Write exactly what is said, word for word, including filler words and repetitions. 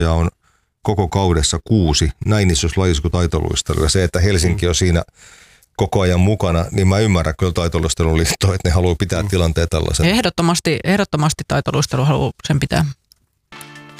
ja on koko kaudessa kuusi näin isossa lajissa kuin taitoluistelu. Ja se, että Helsinki on siinä koko ajan mukana, niin mä ymmärrän kyllä taitoluistelun liittoa, että ne haluaa pitää tilanteen tällaisen. Ehdottomasti, ehdottomasti taitoluistelu haluaa sen pitää.